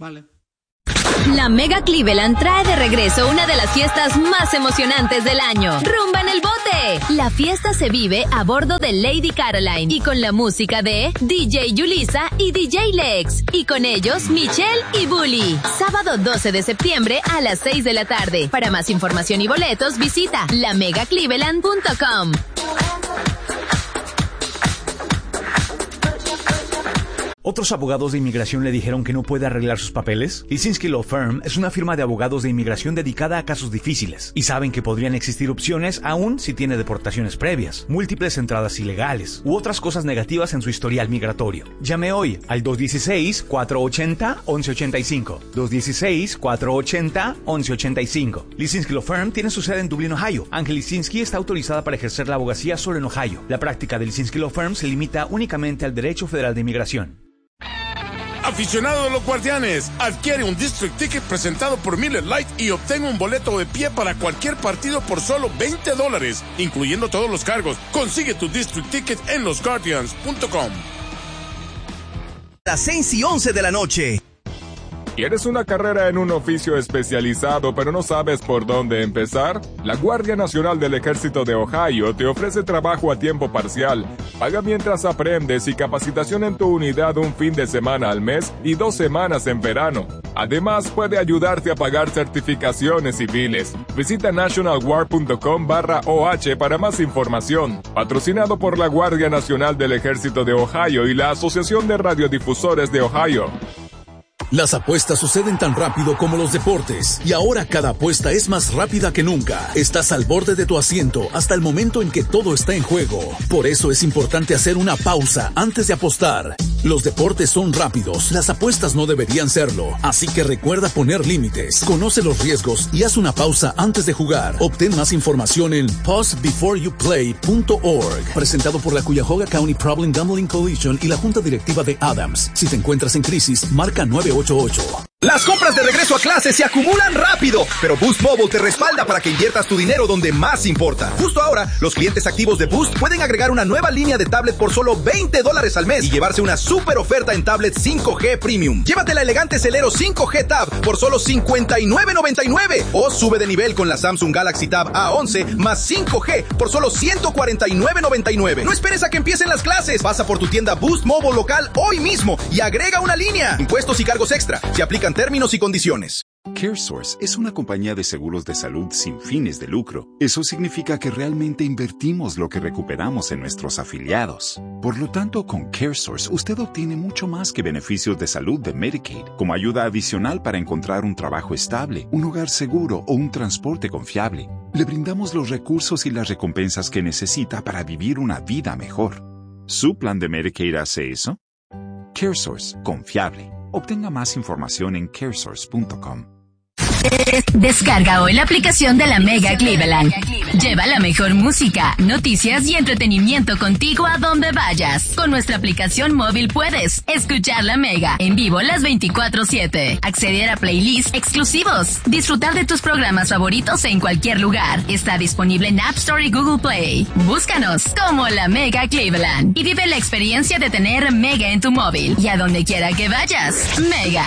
Vale. La Mega Cleveland trae de regreso una de las fiestas más emocionantes del año. ¡Rumba en el bote! La fiesta se vive a bordo de Lady Caroline y con la música de DJ Yulisa y DJ Lex. Y con ellos, Michelle y Bully. Sábado 12 de septiembre a las 6 de la tarde. Para más información y boletos, visita lamegacleveland.com. ¿Otros abogados de inmigración le dijeron que no puede arreglar sus papeles? Lisinski Law Firm es una firma de abogados de inmigración dedicada a casos difíciles y saben que podrían existir opciones aún si tiene deportaciones previas, múltiples entradas ilegales u otras cosas negativas en su historial migratorio. Llame hoy al 216-480-1185. 216-480-1185. Lisinski Law Firm tiene su sede en Dublín, Ohio. Ángel Lisinski está autorizada para ejercer la abogacía solo en Ohio. La práctica de Lisinski Law Firm se limita únicamente al derecho federal de inmigración. Aficionado de los Guardianes, adquiere un District Ticket presentado por Miller Lite y obtenga un boleto de pie para cualquier partido por solo $20, incluyendo todos los cargos. Consigue tu District Ticket en losguardians.com. Las 6:11 de la noche. ¿Quieres una carrera en un oficio especializado pero no sabes por dónde empezar? La Guardia Nacional del Ejército de Ohio te ofrece trabajo a tiempo parcial, paga mientras aprendes y capacitación en tu unidad un fin de semana al mes y 2 semanas en verano. Además, puede ayudarte a pagar certificaciones civiles. Visita nationalguard.com/OH para más información. Patrocinado por la Guardia Nacional del Ejército de Ohio y la Asociación de Radiodifusores de Ohio. Las apuestas suceden tan rápido como los deportes, y ahora cada apuesta es más rápida que nunca. Estás al borde de tu asiento hasta el momento en que todo está en juego. Por eso es importante hacer una pausa antes de apostar. Los deportes son rápidos, las apuestas no deberían serlo, así que recuerda poner límites. Conoce los riesgos y haz una pausa antes de jugar. Obtén más información en pausebeforeyouplay.org. Presentado por la Cuyahoga County Problem Gambling Coalition y la Junta Directiva de Adams. Si te encuentras en crisis, marca 988. Las compras de regreso a clase se acumulan rápido, pero Boost Mobile te respalda para que inviertas tu dinero donde más importa. Justo ahora, los clientes activos de Boost pueden agregar una nueva línea de tablet por solo $20 al mes y llevarse una super oferta en tablet 5G Premium. Llévate la elegante Celero 5G Tab por solo $59.99 o sube de nivel con la Samsung Galaxy Tab A11 más 5G por solo $149.99. No esperes a que empiecen las clases. Pasa por tu tienda Boost Mobile local hoy mismo y agrega una línea. Impuestos y cargos extra. Se aplican términos y condiciones. CareSource es una compañía de seguros de salud sin fines de lucro. Eso significa que realmente invertimos lo que recuperamos en nuestros afiliados. Por lo tanto, con CareSource usted obtiene mucho más que beneficios de salud de Medicaid, como ayuda adicional para encontrar un trabajo estable, un hogar seguro o un transporte confiable. Le brindamos los recursos y las recompensas que necesita para vivir una vida mejor. ¿Su plan de Medicaid hace eso? CareSource, confiable. Obtenga más información en caresource.com. Descarga hoy la aplicación de la Mega Cleveland. Lleva la mejor música, noticias y entretenimiento contigo a donde vayas. Con nuestra aplicación móvil puedes escuchar la Mega en vivo las 24/7, acceder a playlists exclusivos, disfrutar de tus programas favoritos en cualquier lugar. Está disponible en App Store y Google Play. Búscanos como la Mega Cleveland y vive la experiencia de tener Mega en tu móvil y a donde quiera que vayas. Mega.